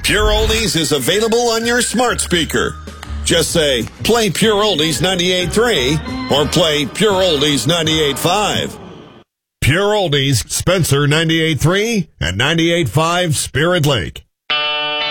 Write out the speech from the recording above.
Pure Oldies is available on your smart speaker. Just say, play Pure Oldies 98.3 or play Pure Oldies 98.5. Pure Oldies, Spencer 98.3 and 98.5 Spirit Lake.